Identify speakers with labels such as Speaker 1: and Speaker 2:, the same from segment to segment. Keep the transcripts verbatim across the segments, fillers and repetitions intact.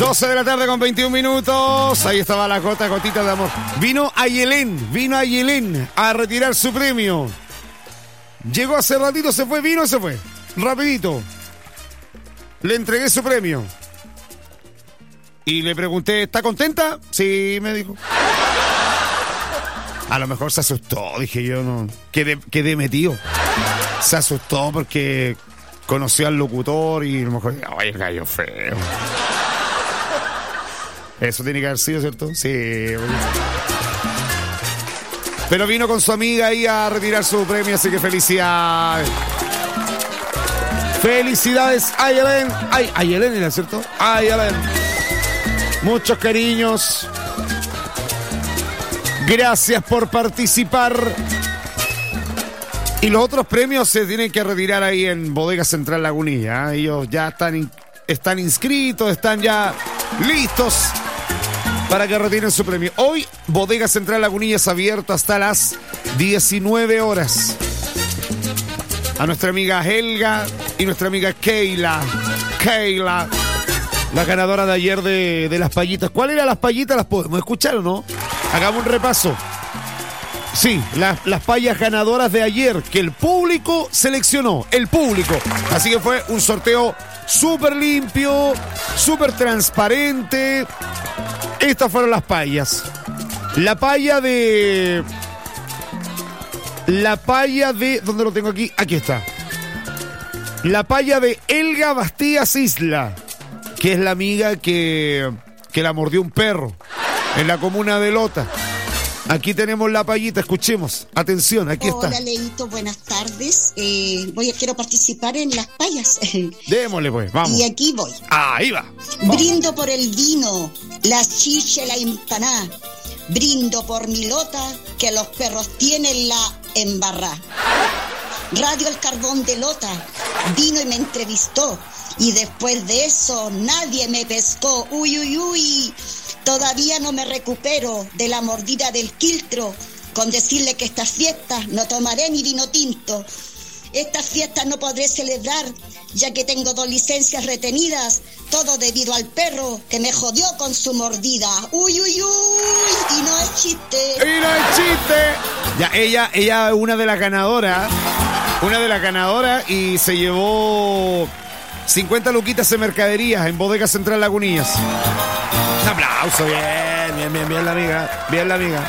Speaker 1: doce de la tarde con veintiún minutos. Ahí estaba la gota, gotita de amor. Vino Ayelén, vino Ayelén a retirar su premio. Llegó hace ratito, se fue, vino y se fue. Rapidito. Le entregué su premio. Y le pregunté, ¿está contenta? Sí, me dijo. A lo mejor se asustó, dije yo, no. Quedé, quedé metido. Se asustó porque conoció al locutor y a lo mejor, ay, el gallo feo. Eso tiene que haber sido, ¿cierto? Sí. Pero vino con su amiga ahí a retirar su premio, así que felicidades. Felicidades, Ayelén. Ay, Ayelén era, ¿cierto? Ayelén. Muchos cariños. Gracias por participar. Y los otros premios se tienen que retirar ahí en Bodega Central Lagunilla. ¿eh? Ellos ya están, in- están inscritos, están ya listos para que retiren su premio. Hoy, Bodega Central Lagunilla es abierto hasta las diecinueve horas. A nuestra amiga Helga y nuestra amiga Keila. Keila, la ganadora de ayer de, de las payitas. ¿Cuáles eran las payitas? ¿Las podemos escuchar o no? Hagamos un repaso. Sí, las, las payas ganadoras de ayer que el público seleccionó. El público. Así que fue un sorteo súper limpio, súper transparente. Estas fueron las payas. La paya de... La paya de... ¿Dónde lo tengo aquí? Aquí está. La paya de Helga Bastías Isla, que es la amiga que, que la mordió un perro en la comuna de Lota. Aquí tenemos la payita, escuchemos. Atención, aquí
Speaker 2: Hola,
Speaker 1: está.
Speaker 2: Hola, Leito, buenas tardes. Eh, voy a, quiero participar en las payas.
Speaker 1: Démosle pues, vamos.
Speaker 2: Y aquí voy.
Speaker 1: Ahí va. Vamos.
Speaker 2: Brindo por el vino, la chicha y la empaná. Brindo por mi Lota, que los perros tienen la embarrá. Radio El Carbón de Lota vino y me entrevistó. Y después de eso nadie me pescó. Uy, uy, uy. Todavía no me recupero de la mordida del quiltro con decirle que estas fiestas no tomaré ni vino tinto. Estas fiestas no podré celebrar ya que tengo dos licencias retenidas, todo debido al perro que me jodió con su mordida. Uy, uy, uy, y no es chiste.
Speaker 1: Y no es chiste. Ya, ella, ella es una de las ganadoras, una de las ganadoras y se llevó cincuenta luquitas en mercaderías en Bodega Central Lagunillas. Un aplauso, bien, bien, bien, bien la amiga, bien la amiga.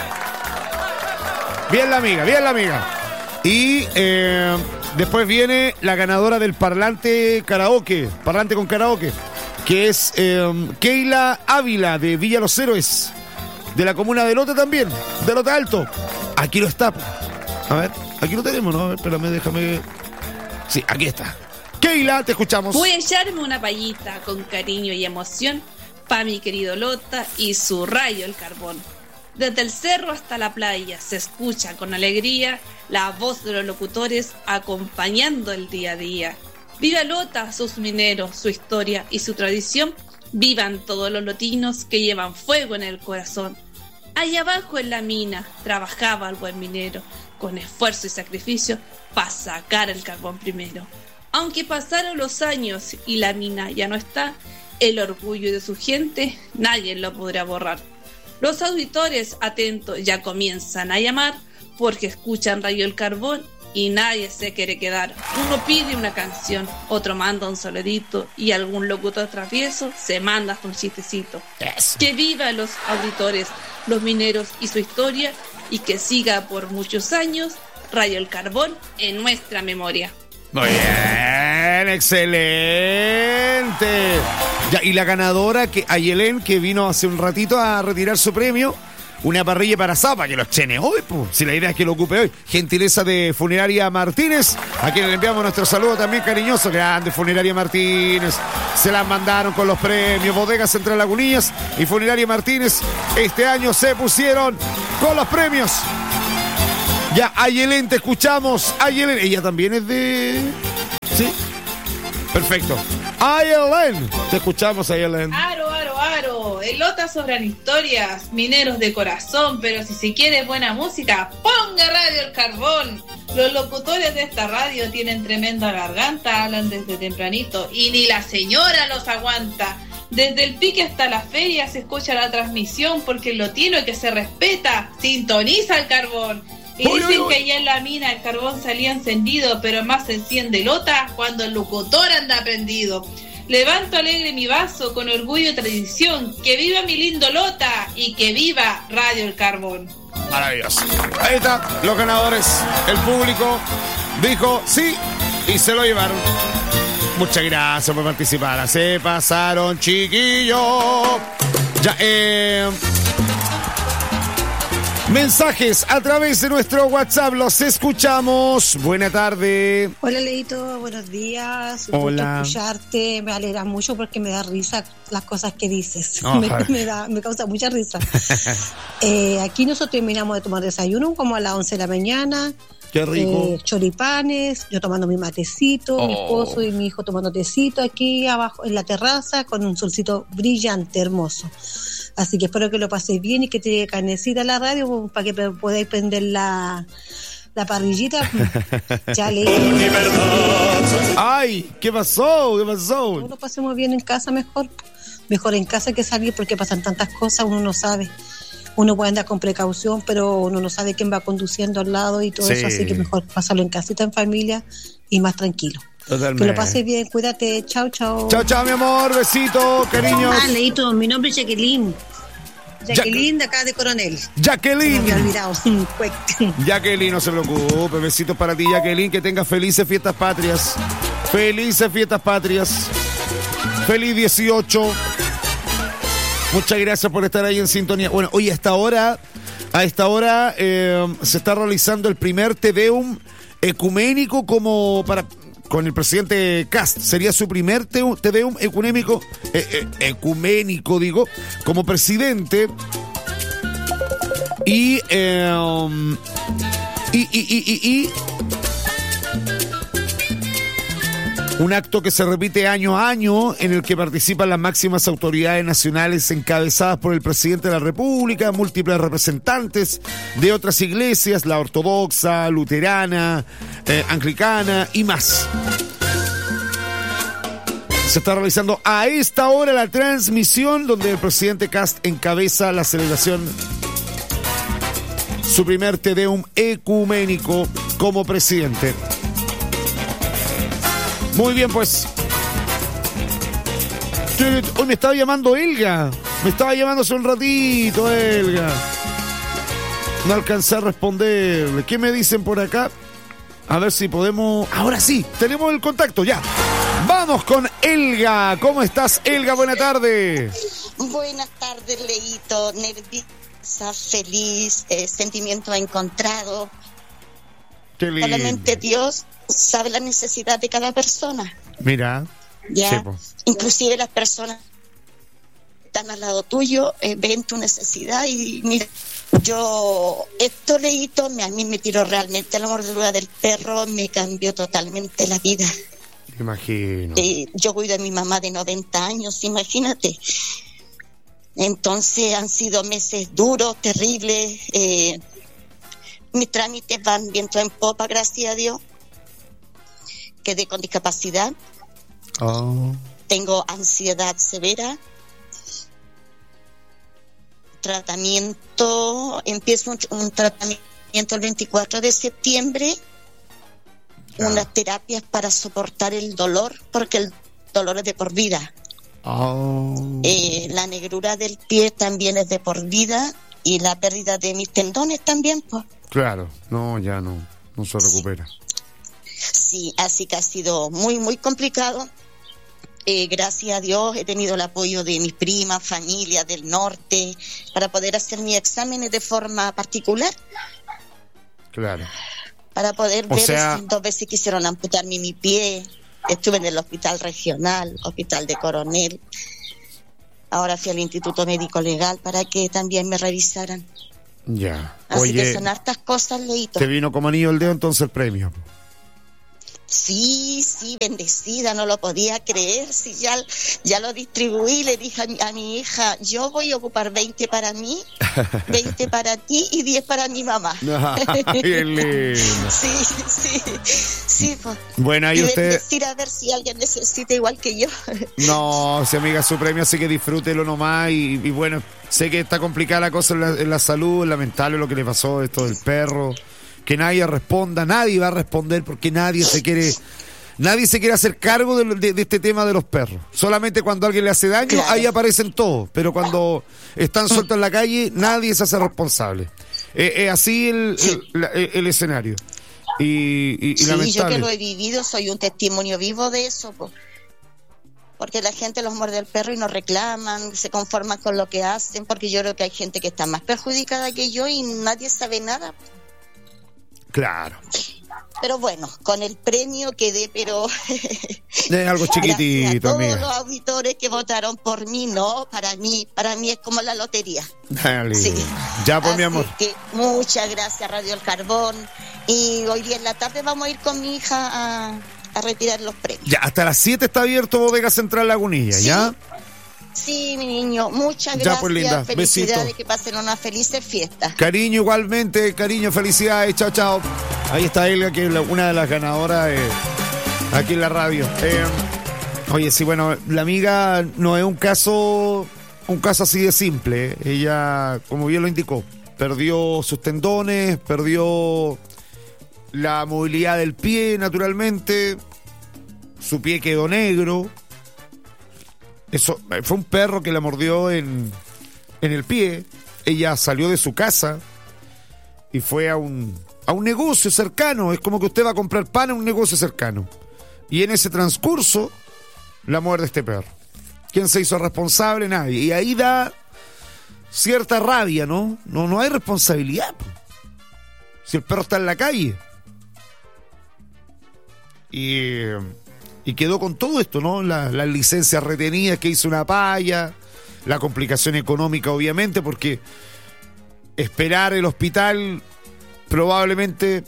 Speaker 1: Bien la amiga, bien la amiga. Y eh, después viene la ganadora del parlante karaoke, parlante con karaoke, que es eh, Keila Ávila de Villa Los Héroes, de la comuna de Lota también, de Lota Alto. Aquí lo está. A ver, aquí lo tenemos, ¿no? A ver, espérame, déjame. Sí, aquí está. Keila, te escuchamos.
Speaker 3: Voy a echarme una payita con cariño y emoción para mi querido Lota y su rayo el carbón. Desde el cerro hasta la playa se escucha con alegría la voz de los locutores acompañando el día a día. Viva Lota, sus mineros, su historia y su tradición. Vivan todos los lotinos que llevan fuego en el corazón. Allá abajo en la mina trabajaba el buen minero con esfuerzo y sacrificio para sacar el carbón primero. Aunque pasaron los años y la mina ya no está, el orgullo de su gente nadie lo podrá borrar. Los auditores atentos ya comienzan a llamar porque escuchan Radio El Carbón y nadie se quiere quedar. Uno pide una canción, otro manda un saludito y algún locutor travieso se manda hasta un chistecito.
Speaker 1: Yes.
Speaker 3: Que viva los auditores, los mineros y su historia y que siga por muchos años Radio El Carbón en nuestra memoria.
Speaker 1: Muy bien, excelente. Ya, y la ganadora, que Ayelén, que vino hace un ratito a retirar su premio, una parrilla para Zapa, que lo chene hoy, pues, si la idea es que lo ocupe hoy. Gentileza de Funeraria Martínez, a quien le enviamos nuestro saludo también cariñoso. Grande Funeraria Martínez, se las mandaron con los premios. Bodega Central Lagunillas y Funeraria Martínez este año se pusieron con los premios. Ya, Ayelén, te escuchamos. Ayelén, ella también es de... ¿Sí? Perfecto. Ayelén, te escuchamos, Ayelén.
Speaker 3: Aro, aro, aro. En Lota sobran historias, mineros de corazón, pero si se quiere buena música, ponga Radio El Carbón. Los locutores de esta radio tienen tremenda garganta, hablan desde tempranito y ni la señora los aguanta. Desde el pique hasta la feria se escucha la transmisión porque lo tiene que se respeta, sintoniza el carbón. Y
Speaker 1: Uy,
Speaker 3: dicen
Speaker 1: uy, uy.
Speaker 3: que allá en la mina el carbón salía encendido, pero más se enciende Lota cuando el locutor anda prendido. Levanto alegre mi vaso con orgullo y tradición. ¡Que viva mi lindo Lota! Y que viva Radio El Carbón.
Speaker 1: Maravilloso. Ahí está, los ganadores. El público dijo sí y se lo llevaron. Muchas gracias por participar. Se pasaron, chiquillos. Ya, eh... mensajes a través de nuestro WhatsApp, los escuchamos. Buena tarde.
Speaker 4: Hola, Leito, buenos días. Un
Speaker 1: Hola.
Speaker 4: gusto escucharte, me alegra mucho porque me da risa las cosas que dices.
Speaker 1: Oh,
Speaker 4: me,
Speaker 1: ay.
Speaker 4: me, da, me causa mucha risa. eh, aquí nosotros terminamos de tomar desayuno como a las once de la mañana.
Speaker 1: Qué rico.
Speaker 4: Eh, choripanes, yo tomando mi matecito,
Speaker 1: Oh.
Speaker 4: mi esposo y mi hijo tomando tecito aquí abajo en la terraza con un solcito brillante, hermoso. Así que espero que lo paséis bien y que te llegue carnecita a la radio para que podáis prender la, la parrillita. Ya le
Speaker 1: Ay, ¿qué pasó? ¿Qué pasó?
Speaker 4: lo pasemos bien en casa mejor. Mejor en casa que salir porque pasan tantas cosas, uno no sabe. Uno puede andar con precaución, pero uno no sabe quién va conduciendo al lado y todo
Speaker 1: Sí.
Speaker 4: eso, así que mejor pasarlo en casita, en familia y más tranquilo.
Speaker 1: Totalmente.
Speaker 4: Que lo pases bien, cuídate, chao, chao.
Speaker 1: Chao, chao, mi amor, besito, cariños.
Speaker 4: Ah, Leito, mi nombre es Jacqueline.
Speaker 1: Ya-
Speaker 4: Jacqueline de acá de Coronel. Se me
Speaker 1: Jacqueline.
Speaker 4: había olvidado.
Speaker 1: Jacqueline, no se preocupe. Besitos para ti, Jacqueline. Que tengas felices fiestas patrias. Felices fiestas patrias. Feliz dieciocho. Muchas gracias por estar ahí en sintonía. Bueno, hoy a esta hora, a esta hora eh, se está realizando el primer Te Deum ecuménico como para con el presidente Kast. Sería su primer Te, te Deum ecuménico, eh, eh, ecuménico, digo, como presidente. Y, eh, um, y, y, y, y, y un acto que se repite año a año en el que participan las máximas autoridades nacionales encabezadas por el presidente de la República, múltiples representantes de otras iglesias, la ortodoxa, luterana, eh, anglicana y más. Se está realizando a esta hora la transmisión donde el presidente Kast encabeza la celebración, su primer Te Deum ecuménico como presidente. Muy bien, pues. Hoy me estaba llamando Elga. Me estaba llamando hace un ratito, Elga. No alcancé a responderle. ¿Qué me dicen por acá? A ver si podemos... Ahora sí, tenemos el contacto, ya. Vamos con Elga. ¿Cómo estás, Elga? Buena tarde.
Speaker 2: Buenas tardes, Leito. Nerviosa, feliz, eh, sentimiento encontrado.
Speaker 1: Qué lindo.
Speaker 2: Solamente Dios sabe la necesidad de cada persona.
Speaker 1: Mira.
Speaker 2: Ya,
Speaker 1: Sí, po.
Speaker 2: inclusive las personas que están al lado tuyo eh, ven tu necesidad y mira, yo esto Leito me, a mí me tiró realmente a la mordedura del perro, me cambió totalmente la vida.
Speaker 1: Me imagino.
Speaker 2: Eh, yo cuido a mi mamá de noventa años, imagínate. Entonces han sido meses duros, terribles. Eh, mis trámites van viento en popa, gracias a Dios. Quedé con discapacidad.
Speaker 1: Oh.
Speaker 2: Tengo ansiedad severa. Tratamiento, empiezo un, un tratamiento el veinticuatro de septiembre.
Speaker 1: Ya.
Speaker 2: Unas terapias para soportar el dolor, porque el dolor es de por vida.
Speaker 1: Oh.
Speaker 2: Eh, la negrura del pie también es de por vida y la pérdida de mis tendones también, pues.
Speaker 1: Claro. No, ya no. No se recupera.
Speaker 2: Sí, así que ha sido muy, muy complicado. Eh, gracias a Dios he tenido el apoyo de mis primas, familia del norte, para poder hacer mis exámenes de forma particular,
Speaker 1: Claro.
Speaker 2: para poder
Speaker 1: O
Speaker 2: ver
Speaker 1: sea-
Speaker 2: si dos veces quisieron amputarme mi pie. Estuve en el hospital regional, hospital de Coronel. Ahora fui al Instituto Médico Legal para que también me revisaran.
Speaker 1: Ya.
Speaker 2: Así
Speaker 1: Oye,
Speaker 2: que son hartas cosas, Leito.
Speaker 1: te vino como anillo el dedo entonces el premio.
Speaker 2: Sí, sí, bendecida, no lo podía creer. Sí, ya, ya lo distribuí, le dije a mi, a mi hija, yo voy a ocupar veinte para mí, veinte para ti y diez para mi mamá.
Speaker 1: Bien lindo.
Speaker 2: Sí, sí, sí. Pues.
Speaker 1: Bueno, ahí
Speaker 2: y
Speaker 1: usted...
Speaker 2: bendecir a ver si alguien necesita igual que yo.
Speaker 1: No, si amiga, su premio, así que disfrútelo nomás y, y bueno, sé que está complicada la cosa en la, en la salud, lamentable lo que le pasó, esto del perro. Que nadie responda, nadie va a responder porque nadie se quiere, nadie se quiere hacer cargo de, de, de este tema de los perros. Solamente cuando alguien le hace daño, claro, ahí aparecen todos, pero cuando están sueltos en la calle, nadie se hace responsable. Es eh, eh, así el, sí. el, el, el escenario. Y, y, y
Speaker 2: sí,
Speaker 1: lamentable.
Speaker 2: Yo que lo he vivido, soy un testimonio vivo de eso, po. Porque la gente los muerde el perro y no reclaman, se conforman con lo que hacen, porque yo creo que hay gente que está más perjudicada que yo y nadie sabe nada.
Speaker 1: Claro.
Speaker 2: Pero bueno, con el premio quedé, pero...
Speaker 1: Es algo chiquitito, a todos
Speaker 2: amiga. Los auditores que votaron por mí, no, para mí, para mí es como la lotería.
Speaker 1: Dale.
Speaker 2: Sí.
Speaker 1: Ya, pues, mi amor.
Speaker 2: Que muchas gracias, Radio El Carbón. Y hoy día en la tarde vamos a ir con mi hija a, a retirar los premios.
Speaker 1: Ya, hasta las siete está abierto Bodega Central Lagunilla, ¿sí? ¿Ya?
Speaker 2: Sí, mi niño, muchas
Speaker 1: ya,
Speaker 2: gracias.
Speaker 1: Pues, linda.
Speaker 2: Felicidades,
Speaker 1: besito.
Speaker 2: Que pasen unas felices fiestas.
Speaker 1: Cariño, igualmente, cariño, felicidades, chao, chao. Ahí está Elga, que es una de las ganadoras eh, aquí en la radio. Eh, oye, sí, bueno, la amiga no es un caso, un caso así de simple. Ella, como bien lo indicó, perdió sus tendones, perdió la movilidad del pie, naturalmente. Su pie quedó negro. Eso fue un perro que la mordió en, en el pie. Ella salió de su casa y fue a un, a un negocio cercano. Es como que usted va a comprar pan en un negocio cercano. Y en ese transcurso la muerde este perro. ¿Quién se hizo responsable? Nadie. Y ahí da cierta rabia, ¿no? No, no hay responsabilidad. Si el perro está en la calle. Y... Y quedó con todo esto, ¿no? Las la licencias retenidas que hizo una paya, la complicación económica, obviamente, porque esperar el hospital probablemente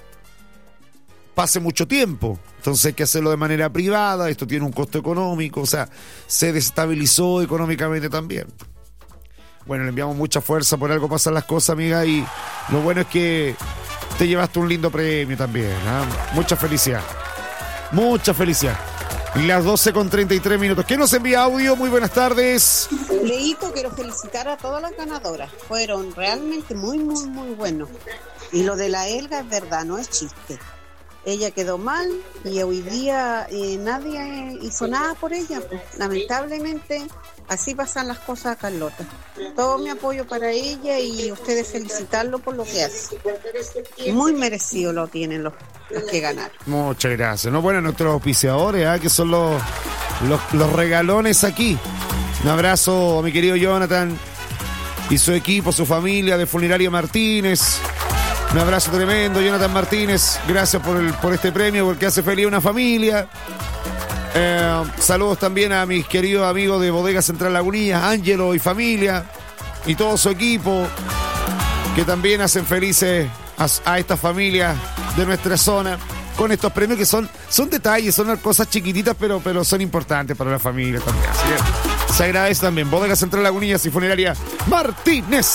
Speaker 1: pase mucho tiempo. Entonces hay que hacerlo de manera privada, esto tiene un costo económico, o sea, se desestabilizó económicamente también. Bueno, le enviamos mucha fuerza, por algo pasan las cosas, amiga, y lo bueno es que te llevaste un lindo premio también, ¿eh? Mucha felicidad. Mucha felicidad. Las doce con treinta y tres minutos. ¿Quién nos envía audio? Muy buenas tardes.
Speaker 5: Leito, quiero felicitar a todas las ganadoras. Fueron realmente muy, muy, muy buenos. Y lo de la Elga es verdad, no es chiste. Ella quedó mal y hoy día eh, nadie hizo nada por ella. Pues, lamentablemente, así pasan las cosas a Carlota. Todo mi apoyo para ella y ustedes felicitarlo por lo que hace. Muy merecido lo tienen los, los que ganaron.
Speaker 1: Muchas gracias. No, bueno, nuestros auspiciadores, ¿eh? Que son los, los, los regalones aquí. Un abrazo a mi querido Jonathan y su equipo, su familia de Funeraria Martínez. Un abrazo tremendo, Jonathan Martínez. Gracias por, el, por este premio, porque hace feliz a una familia. Eh, saludos también a mis queridos amigos de Bodega Central Lagunilla, Ángelo y familia, y todo su equipo, que también hacen felices a, a esta familia de nuestra zona con estos premios que son, son detalles, son cosas chiquititas, pero, pero son importantes para la familia también. Así que se agradece también. Bodega Central Lagunilla y Funeraria Martínez.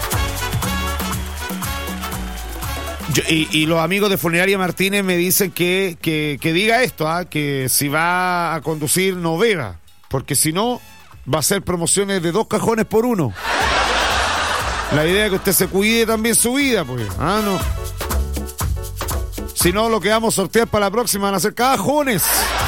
Speaker 1: Yo, y, y los amigos de Funeraria Martínez me dicen que, que, que diga esto, ¿eh? Que si va a conducir no beba, porque si no va a hacer promociones de dos cajones por uno. La idea es que usted se cuide también su vida, pues. Ah, no. Si no, lo que vamos a sortear para la próxima van a ser cajones.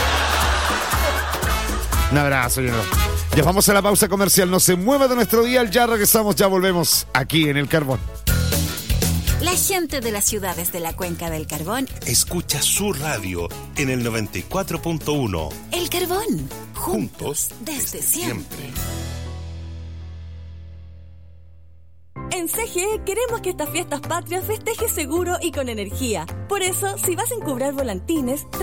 Speaker 1: Un abrazo, yo. Ya vamos a la pausa comercial. No se mueva de nuestro dial, ya regresamos, ya volvemos aquí en El Carbón.
Speaker 6: La gente de las ciudades de la Cuenca del Carbón
Speaker 7: escucha su radio en el noventa y cuatro punto uno.
Speaker 6: El Carbón, juntos,
Speaker 7: juntos
Speaker 6: desde,
Speaker 7: desde
Speaker 6: siempre.
Speaker 7: siempre.
Speaker 8: En C G E queremos que estas fiestas patrias festejes seguro y con energía. Por eso, si vas a encubrar volantines,